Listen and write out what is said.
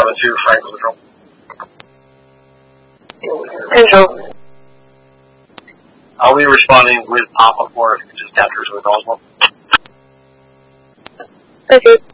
2, Frank Neutral. Control. I'll be responding with Papa 4 if you just capture with Oswald. Okay.